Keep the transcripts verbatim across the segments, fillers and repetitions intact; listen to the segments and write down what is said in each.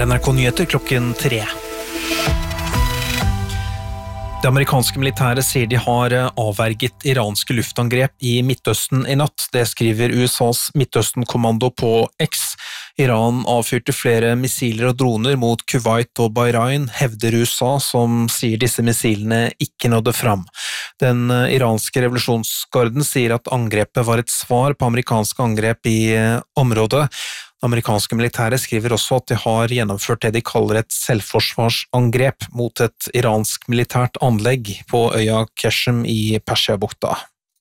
er N R K Nyheter klokken tre. Det amerikanske militæret sier de har avverget iranske luftangrep i Midtøsten i natt. Det skriver U S A's Midtøsten-kommando på X. Iran avfyrte flere missiler og droner mot Kuwait og Bahrain, hevder U S A, som sier disse missilene ikke nådde fram. Den iranske revolusjonsgarden sier at angrepet var et svar på amerikanske angrep i området. Det amerikanske militæret skriver også at de har gjennomført det de kaller et selvforsvarsangrep mot et iransk militært anlegg på øya Qeshm i Persiabukta.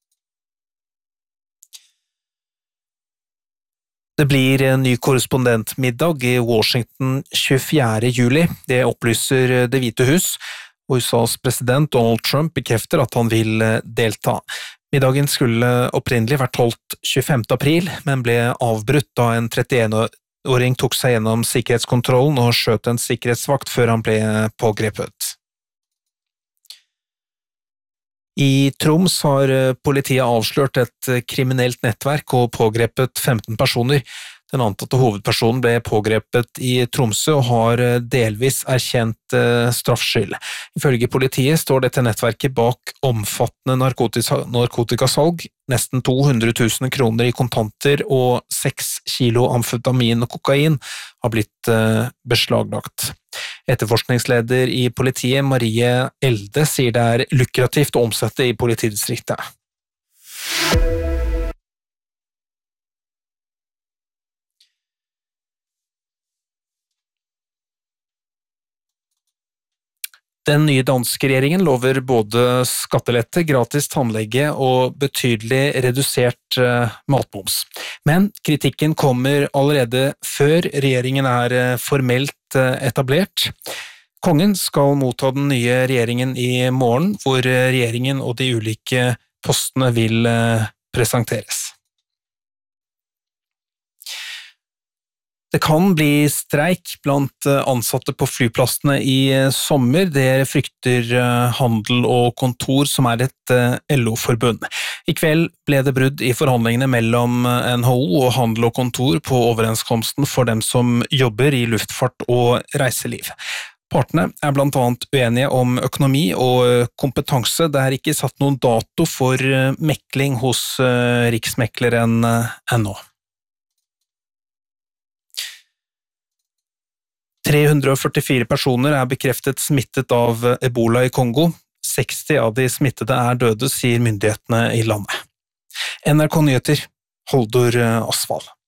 Det blir en ny korrespondentmiddag i Washington tjuefjerde juli. Det opplyser Det hvite hus. U S A's president Donald Trump bekrefter at han vil delta. Middagen skulle opprinnelig vært holdt tjuefemte april, men ble avbrutt da en trettien-åring tok seg gjennom sikkerhetskontrollen og skjøt en sikkerhetsvakt før han ble pågrepet. I Troms har politiet avslørt et kriminelt nettverk og pågrepet femten personer. Den antatte hovedpersonen ble pågrepet i Tromsø og har delvis erkjent straffskyld. Ifølge politiet står dette nettverket bak omfattende narkotikasalg, nesten to hundre tusen kroner i kontanter og seks kilo amfetamin og kokain har blitt beslaglagt. Etterforskningsleder i politiet, Marie Elde, sier det er lukrativt å omsette i politidistriktet. Den nye danske regjeringen lover både skattelette, gratis tannlege og betydelig redusert matmoms. Men kritikken kommer allerede før regjeringen er formelt etablert. Kongen skal motta den nye regjeringen i morgen, hvor regjeringen og de ulike postene vil presenteres. Det kan bli streik blant ansatte på flyplassene i sommer. Det frykter Handel og Kontor, som er et L O-forbund. I kveld ble det brudd i forhandlingene mellom N H O og Handel og Kontor på overenskomsten for dem som jobber i luftfart og reiseliv. Partene er blant annet uenige om økonomi og kompetanse. Det er ikke satt noen dato for mekling hos riksmekleren ennå. tre hundre og førtifire personer er bekreftet smittet av Ebola i Kongo. seksti av de smittede er døde, sier myndighetene i landet. N R K Nyheter, Holdor Asvald.